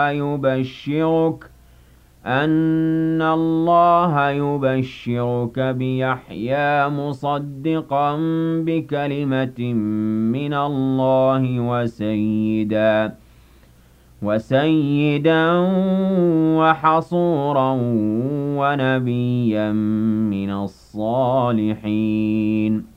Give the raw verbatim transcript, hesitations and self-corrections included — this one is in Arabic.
يبشرك أن الله يبشرك بيحيى مصدقا بكلمة من الله وسيدا وسيدا وحصورا ونبيا من الصالحين